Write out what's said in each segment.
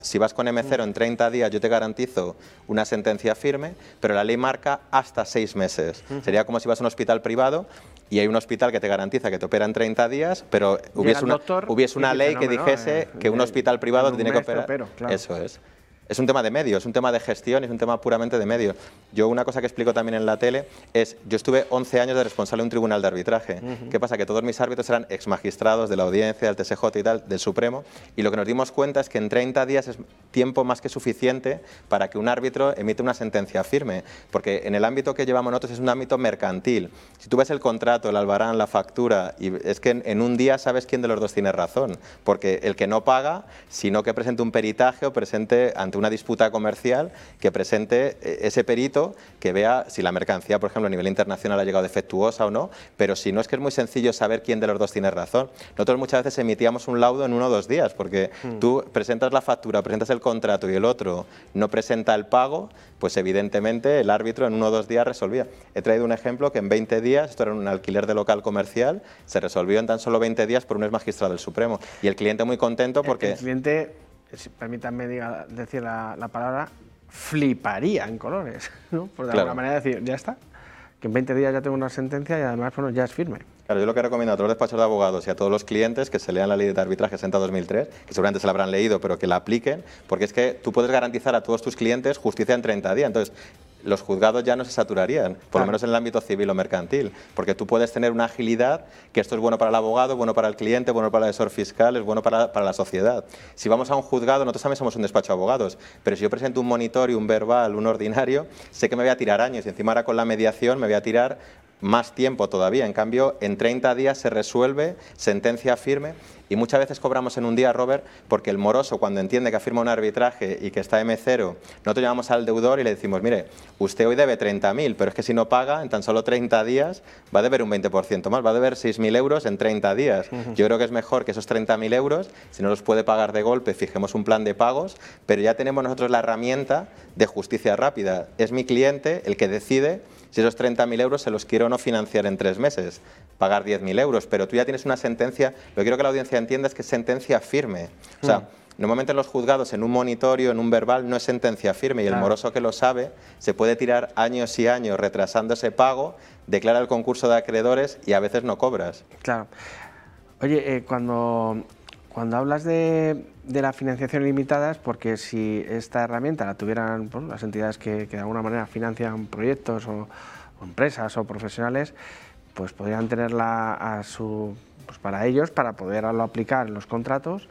Si vas con M0 en 30 días, yo te garantizo una sentencia firme, pero la ley marca hasta 6 meses. Sería como si vas a un hospital privado y hay un hospital que te garantiza que te opera en 30 días, pero hubiese una ley que dijese que un hospital privado te tiene que operar. Claro. Eso es. Es un tema de medios, es un tema de gestión, es un tema puramente de medios. Yo una cosa que explico también en la tele es, yo estuve 11 años de responsable de un tribunal de arbitraje. ¿Qué pasa? Que todos mis árbitros eran exmagistrados de la audiencia, del TSJ y tal, del Supremo, y lo que nos dimos cuenta es que en 30 días es tiempo más que suficiente para que un árbitro emita una sentencia firme, porque en el ámbito que llevamos nosotros es un ámbito mercantil. Si tú ves el contrato, el albarán, la factura, y es que en un día sabes quién de los dos tiene razón, porque el que no paga, sino que presente un peritaje o presente ante una disputa comercial, que presente ese perito que vea si la mercancía, por ejemplo, a nivel internacional ha llegado defectuosa o no, pero si no, es que es muy sencillo saber quién de los dos tiene razón. Nosotros muchas veces emitíamos un laudo en 1 o 2 días, porque tú presentas la factura, presentas el contrato y el otro no presenta el pago, pues evidentemente el árbitro en 1 o 2 días resolvía. He traído un ejemplo que en 20 días, esto era un alquiler de local comercial, se resolvió en tan solo 20 días por un exmagistrado del Supremo. Y el cliente muy contento porque... El cliente, permítanme decir la palabra, fliparía en colores, ¿no? Por de alguna manera decir, ya está, que en 20 días ya tengo una sentencia y además bueno, ya es firme. Claro, yo lo que recomiendo a todos los despachos de abogados y a todos los clientes que se lean la ley de arbitraje 60/2003, que seguramente se la habrán leído, pero que la apliquen, porque es que tú puedes garantizar a todos tus clientes justicia en 30 días. Entonces, los juzgados ya no se saturarían, por lo menos en el ámbito civil o mercantil, porque tú puedes tener una agilidad, que esto es bueno para el abogado, bueno para el cliente, bueno para el asesor fiscal, es bueno para la sociedad. Si vamos a un juzgado, nosotros también somos un despacho de abogados, pero si yo presento un monitorio, un verbal, un ordinario, sé que me voy a tirar años y encima ahora con la mediación me voy a tirar más tiempo todavía. En cambio, en 30 días se resuelve, sentencia firme, y muchas veces cobramos en un día, Robert, porque el moroso, cuando entiende que ha firmado un arbitraje y que está M0, nosotros llamamos al deudor y le decimos, mire, usted hoy debe 30.000, pero es que si no paga, en tan solo 30 días va a deber un 20% más, va a deber 6.000 euros en 30 días. Yo creo que es mejor que esos 30.000 euros, si no los puede pagar de golpe, fijemos un plan de pagos, pero ya tenemos nosotros la herramienta de justicia rápida. Es mi cliente el que decide si esos 30.000 euros se los quiero o no financiar en 3 meses, pagar 10.000 euros, pero tú ya tienes una sentencia, lo que quiero que la audiencia entienda es que es sentencia firme. O sea, normalmente en los juzgados, en un monitorio, en un verbal, no es sentencia firme, y el moroso que lo sabe se puede tirar años y años retrasando ese pago, declara el concurso de acreedores y a veces no cobras. Claro. Oye, cuando hablas de la financiación limitada, es porque si esta herramienta la tuvieran las entidades que de alguna manera financian proyectos o empresas o profesionales, pues podrían tenerla para ellos, para poderlo aplicar en los contratos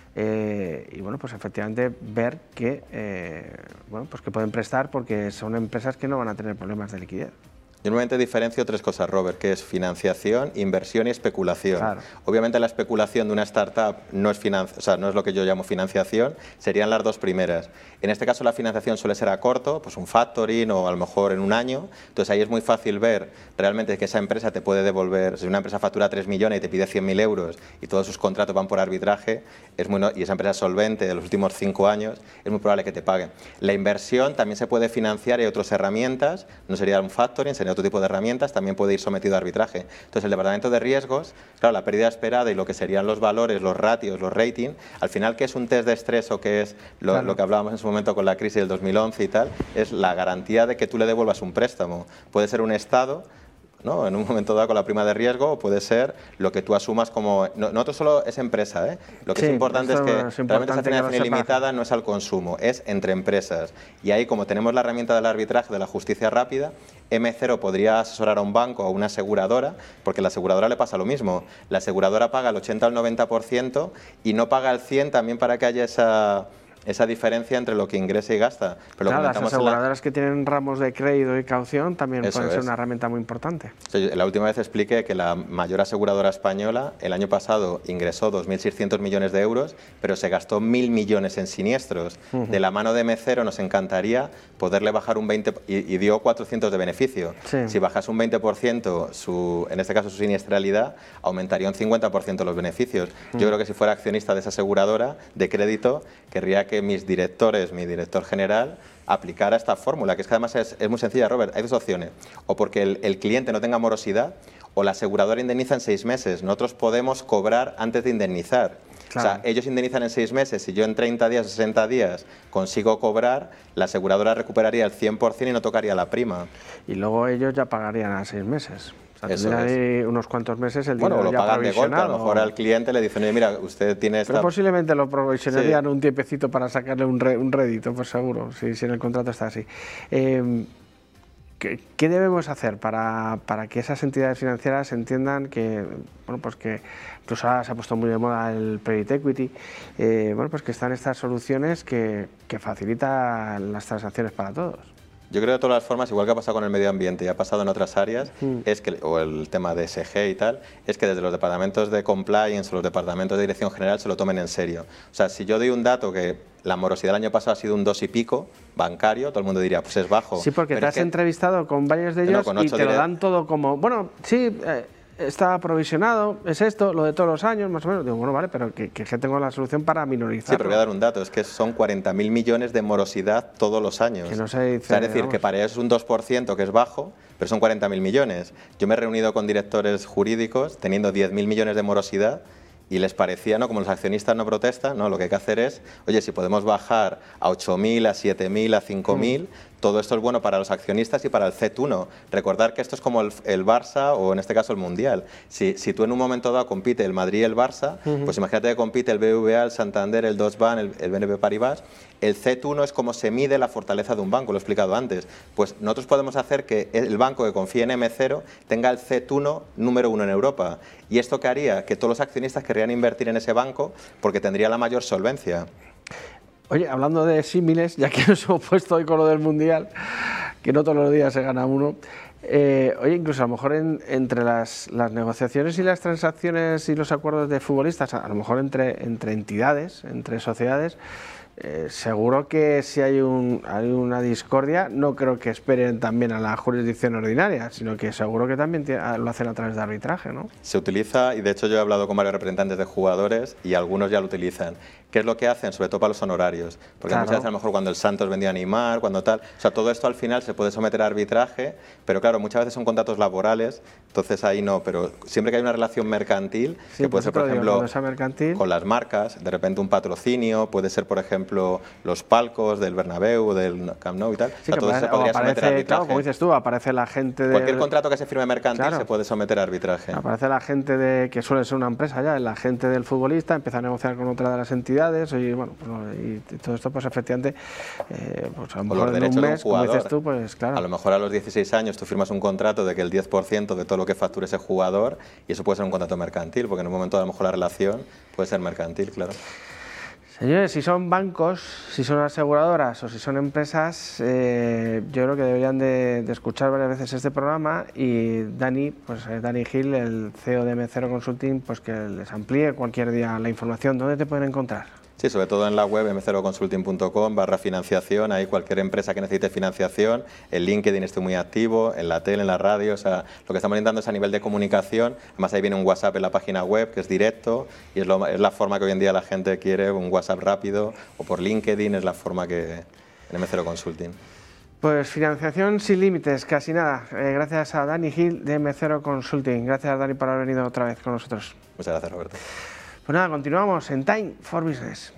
y bueno, pues efectivamente ver que, pues que pueden prestar, porque son empresas que no van a tener problemas de liquidez. Yo normalmente diferencio 3 cosas, Robert, que es financiación, inversión y especulación. Claro. Obviamente la especulación de una startup no es no es lo que yo llamo financiación, serían las 2 primeras. En este caso la financiación suele ser a corto, pues un factoring o a lo mejor en un año, entonces ahí es muy fácil ver realmente que esa empresa te puede devolver, si una empresa factura 3 millones y te pide 100.000 euros y todos sus contratos van por arbitraje, y esa empresa es solvente de los últimos 5 años, es muy probable que te paguen. La inversión también se puede financiar y hay otras herramientas, no sería un factoring, sería otro tipo de herramientas, también puede ir sometido a arbitraje. Entonces el departamento de riesgos, claro, la pérdida esperada y lo que serían los valores, los ratios, los ratings, al final, ¿qué es un test de estrés o qué es lo que hablábamos en su momento con la crisis del 2011 y tal? Es la garantía de que tú le devuelvas un préstamo. Puede ser un estado, ¿no?, en un momento dado con la prima de riesgo, o puede ser lo que tú asumas como... No solo es empresa, ¿eh? Lo que es importante es que realmente esa financiación ilimitada no es al consumo, es entre empresas. Y ahí, como tenemos la herramienta del arbitraje, de la justicia rápida, M0 podría asesorar a un banco o a una aseguradora, porque a la aseguradora le pasa lo mismo. La aseguradora paga el 80 al 90% y no paga el 100% también para que haya esa diferencia entre lo que ingresa y gasta. Pero claro, las aseguradoras que tienen ramos de crédito y caución también pueden ser una herramienta muy importante. La última vez expliqué que la mayor aseguradora española el año pasado ingresó 2.600 millones de euros, pero se gastó 1.000 millones en siniestros. De la mano de M0 nos encantaría poderle bajar un 20% y dio 400 de beneficio. Si bajas un 20%, en este caso su siniestralidad, aumentaría un 50% los beneficios. Yo creo que si fuera accionista de esa aseguradora de crédito, querría que mi director general, aplicara esta fórmula, que es que además es muy sencilla, Robert. Hay 2 opciones, o porque el cliente no tenga morosidad, o la aseguradora indemniza en 6 meses. Nosotros podemos cobrar antes de indemnizar. Claro. O sea, ellos indemnizan en 6 meses. Si yo en 30 días o 60 días consigo cobrar, la aseguradora recuperaría el 100% y no tocaría la prima. Y luego ellos ya pagarían a 6 meses. O sea, Eso tendrían es. ahí unos cuantos meses el dinero Bueno, lo ya pagan de golpe. A lo provisionado. mejor al cliente le dicen, oye, mira, usted tiene esta... Pero posiblemente lo provisionarían un tiempecito para sacarle un rédito, pues seguro, si en el contrato está así. ¿Qué debemos hacer para que esas entidades financieras entiendan que, bueno, pues que incluso ahora se ha puesto muy de moda el private equity, bueno, pues que están estas soluciones que facilitan las transacciones para todos? Yo creo de todas las formas, igual que ha pasado con el medio ambiente y ha pasado en otras áreas, es que, o el tema de ESG y tal, es que desde los departamentos de compliance o los departamentos de dirección general se lo tomen en serio. O sea, si yo doy un dato que la morosidad del año pasado ha sido un 2 y pico, bancario, todo el mundo diría, pues es bajo. Sí, porque te has entrevistado con varios de ellos y te lo dan todo como, bueno, sí... está provisionado, es esto, lo de todos los años, más o menos. Digo, bueno, vale, pero que tengo la solución para minorizar. Sí, pero voy a dar un dato, es que son 40.000 millones de morosidad todos los años. Que no se dice, o sea, es decir, que para ellos es un 2%, que es bajo, pero son 40.000 millones. Yo me he reunido con directores jurídicos teniendo 10.000 millones de morosidad y les parecía, ¿no? Como los accionistas no protestan, ¿no? Lo que hay que hacer es, oye, si podemos bajar a 8.000, a 7.000, a 5.000, todo esto es bueno para los accionistas y para el CET1. Recordar que esto es como el Barça o en este caso el Mundial. Si tú en un momento dado compite el Madrid y el Barça, pues imagínate que compite el BBVA, el Santander, el Deutsche Bank, el BNP Paribas. El CET1 es como se mide la fortaleza de un banco, lo he explicado antes. Pues nosotros podemos hacer que el banco que confíe en M0 tenga el CET1 número 1 en Europa. ¿Y esto qué haría? Que todos los accionistas querrían invertir en ese banco porque tendría la mayor solvencia. Oye, hablando de símiles, ya que nos hemos puesto hoy con lo del Mundial, que no todos los días se gana uno, oye, incluso a lo mejor entre las negociaciones y las transacciones y los acuerdos de futbolistas, a lo mejor entre entidades, entre sociedades, seguro que si hay una discordia, no creo que esperen también a la jurisdicción ordinaria, sino que seguro que también lo hacen a través de arbitraje, ¿no? Se utiliza, y de hecho yo he hablado con varios representantes de jugadores y algunos ya lo utilizan. ¿Qué es lo que hacen? Sobre todo para los honorarios. Porque muchas veces a lo mejor cuando el Santos vendía a Neymar, cuando tal... O sea, todo esto al final se puede someter a arbitraje, pero claro, muchas veces son contratos laborales, entonces ahí no. Pero siempre que hay una relación mercantil, sí, que puede ser, por ejemplo, mercantil, con las marcas, de repente un patrocinio, puede ser, por ejemplo, los palcos del Bernabéu, del Camp Nou y tal. Sí, o sea, todo eso se podría someter a arbitraje. Claro, como dices tú, aparece la gente de... Cualquier contrato que se firme mercantil se puede someter a arbitraje. Aparece la gente que suele ser una empresa ya, la gente del futbolista, empieza a negociar con otra de las entidades y bueno, y todo esto pues efectivamente pues a lo mejor en un mes, como dices tú, pues claro. A lo mejor a los 16 años tú firmas un contrato de que el 10% de todo lo que facture ese jugador y eso puede ser un contrato mercantil, porque en un momento a lo mejor la relación puede ser mercantil, claro. Señores, si son bancos, si son aseguradoras o si son empresas, yo creo que deberían de escuchar varias veces este programa y Dani Gil, el CEO de M0 Consulting, pues que les amplíe cualquier día la información. ¿Dónde te pueden encontrar? Sí, sobre todo en la web m0consulting.com/financiación, ahí cualquier empresa que necesite financiación, en LinkedIn estoy muy activo, en la tele, en la radio, o sea, lo que estamos intentando es a nivel de comunicación, además ahí viene un WhatsApp en la página web que es directo y es la forma que hoy en día la gente quiere, un WhatsApp rápido o por LinkedIn es la forma que en M0 Consulting. Pues financiación sin límites, casi nada. Gracias a Dani Gil de M0 Consulting. Gracias Dani por haber venido otra vez con nosotros. Muchas gracias Roberto. Pues nada, continuamos en Time for Business.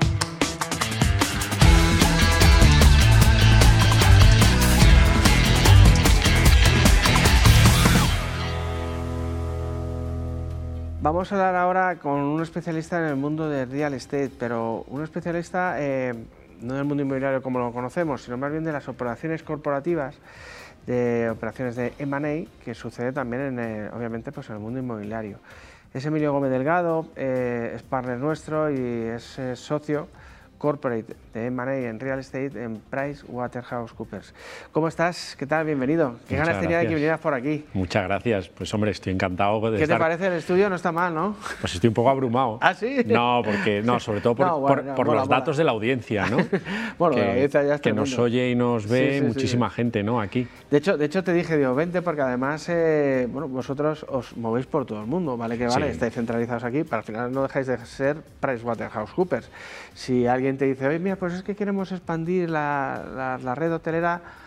Vamos a hablar ahora con un especialista en el mundo del real estate, pero un especialista no del mundo inmobiliario como lo conocemos, sino más bien de las operaciones corporativas, de operaciones de M&A, que sucede también obviamente pues en el mundo inmobiliario. Es Emilio Gómez Delgado, es partner nuestro y es socio corporate de M&A en real estate en PricewaterhouseCoopers. ¿Cómo estás? ¿Qué tal? Bienvenido. ¿Qué ganas tenía de que vinieras por aquí? Muchas gracias. Pues hombre, estoy encantado de estar... ¿Qué te parece el estudio? No está mal, ¿no? Pues estoy un poco abrumado. ¿Ah, sí? No, sobre todo por los datos de la audiencia, ¿no? Bueno, la audiencia ya está que nos oye y nos ve muchísima gente, ¿no? Aquí. De hecho te dije, digo, vente porque además, bueno, vosotros os movéis por todo el mundo, ¿vale? Que vale, estáis centralizados aquí, pero al final no dejáis de ser PricewaterhouseCoopers. Si alguien te dice, oye, mira, pues es que queremos expandir la red hotelera,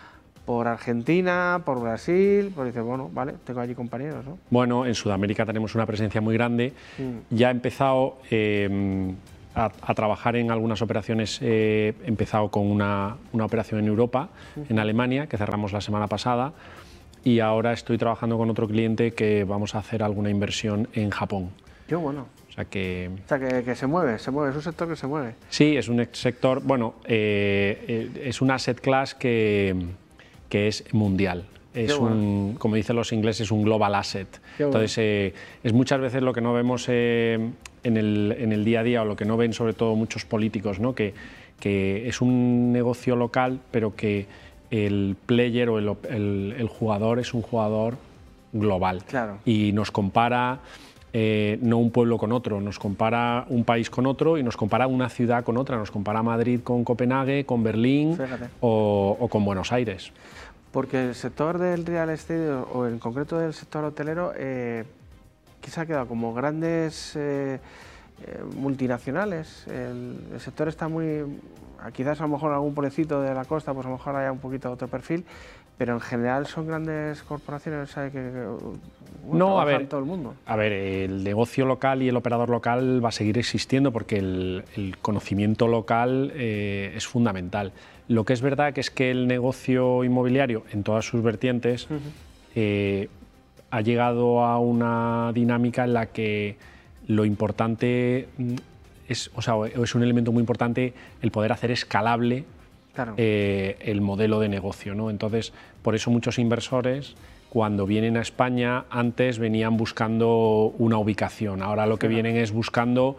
por Argentina, por Brasil, pues dices, bueno, vale, tengo allí compañeros, ¿no? Bueno, en Sudamérica tenemos una presencia muy grande. Ya he empezado a trabajar en algunas operaciones. He empezado con una operación en Europa, en Alemania, que cerramos la semana pasada, y ahora estoy trabajando con otro cliente que vamos a hacer alguna inversión en Japón. Qué bueno. O sea que se mueve, es un sector que se mueve. Sí, es un sector, bueno, es un asset class que es mundial. Es como dicen los ingleses, un global asset. Entonces, es muchas veces lo que no vemos en el día a día, o lo que no ven sobre todo muchos políticos, ¿no? Que es un negocio local, pero que el player o el jugador es un jugador global. Claro. Y nos compara no un pueblo con otro, nos compara un país con otro y nos compara una ciudad con otra, nos compara Madrid con Copenhague, con Berlín o con Buenos Aires. Porque el sector del real estate, o en concreto del sector hotelero, quizá ha quedado como grandes multinacionales. El sector está muy... Quizás a lo mejor algún pueblecito de la costa, pues a lo mejor haya un poquito de otro perfil, pero en general son grandes corporaciones, ¿sabes? No, a ver, todo el mundo. A ver, el negocio local y el operador local va a seguir existiendo porque el conocimiento local es fundamental. Lo que es verdad que es que el negocio inmobiliario, en todas sus vertientes, ha llegado a una dinámica en la que lo importante es un elemento muy importante el poder hacer escalable el modelo de negocio, ¿no? Entonces, por eso muchos inversores, cuando vienen a España, antes venían buscando una ubicación. Ahora lo que vienen es buscando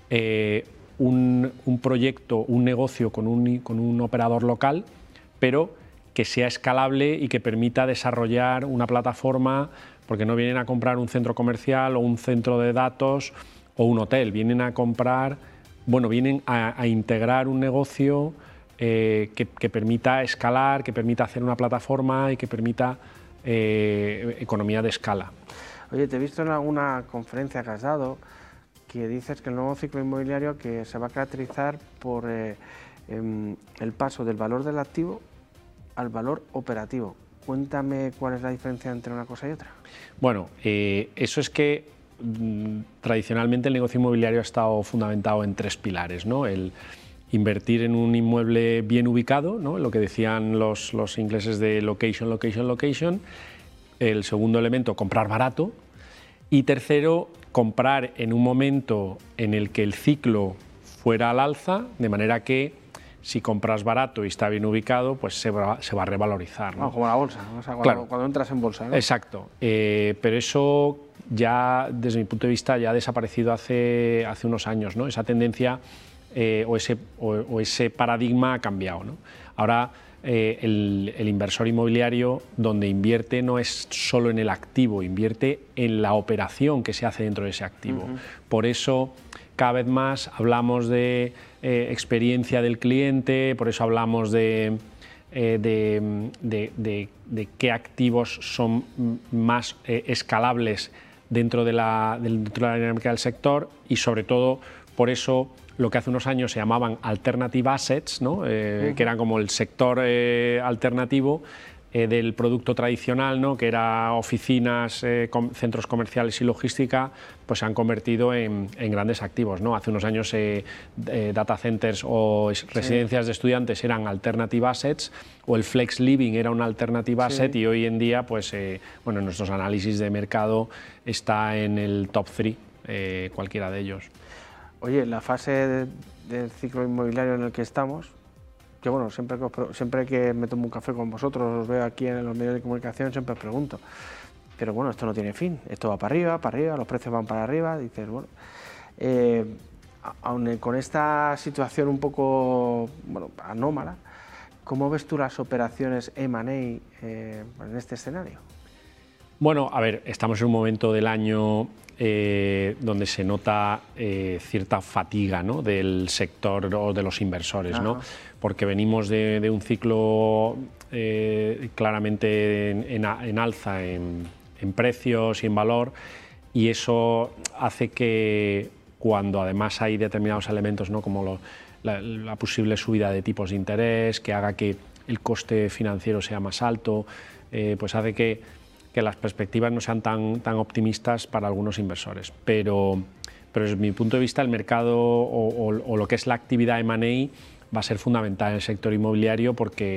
un proyecto, un negocio con un operador local, pero que sea escalable y que permita desarrollar una plataforma, porque no vienen a comprar un centro comercial o un centro de datos o un hotel, vienen a comprar, vienen a integrar un negocio que permita escalar, que permita hacer una plataforma y que permita economía de escala. Oye, te he visto en alguna conferencia que has dado que dices que el nuevo ciclo inmobiliario que se va a caracterizar por el paso del valor del activo al valor operativo. Cuéntame cuál es la diferencia entre una cosa y otra. Bueno, eso es que tradicionalmente el negocio inmobiliario ha estado fundamentado en tres pilares, ¿no? El invertir en un inmueble bien ubicado, ¿no? Lo que decían los ingleses de location, location, location. El segundo elemento, comprar barato. Y tercero, comprar en un momento en el que el ciclo fuera al alza, de manera que si compras barato y está bien ubicado, pues se va a revalorizar, ¿no? Como la bolsa, ¿no? O sea, cuando entras en bolsa, ¿no? Exacto, pero eso ya, desde mi punto de vista, ya ha desaparecido hace unos años, ¿no? Esa tendencia o ese paradigma ha cambiado, ¿no? Ahora el inversor inmobiliario, donde invierte, no es solo en el activo, invierte en la operación que se hace dentro de ese activo. Por eso cada vez más hablamos de experiencia del cliente, por eso hablamos de qué activos son más escalables dentro de la dinámica del sector, y sobre todo por eso lo que hace unos años se llamaban alternative assets, ¿no? Que eran como el sector alternativo del producto tradicional, ¿no? Que era oficinas, centros comerciales y logística, pues se han convertido en grandes activos, ¿no? Hace unos años data centers o residencias de estudiantes eran alternative assets, o el flex living era un alternative asset, y hoy en día, pues, en nuestros análisis de mercado está en el top 3, cualquiera de ellos. Oye, la fase del ciclo inmobiliario en el que estamos, que bueno, siempre que me tomo un café con vosotros, os veo aquí en los medios de comunicación, siempre os pregunto, pero bueno, esto no tiene fin, esto va para arriba, los precios van para arriba, dices, bueno, aun con esta situación un poco anómala, ¿cómo ves tú las operaciones M&A en este escenario? Bueno, a ver, estamos en un momento del año donde se nota cierta fatiga, ¿no? Del sector o de los inversores, ¿no? Porque venimos de un ciclo claramente en alza en precios y en valor, y eso hace que cuando además hay determinados elementos, ¿no? Como la posible subida de tipos de interés, que haga que el coste financiero sea más alto, pues hace que las perspectivas no sean tan optimistas para algunos inversores. Pero desde mi punto de vista el mercado o lo que es la actividad M&A va a ser fundamental en el sector inmobiliario porque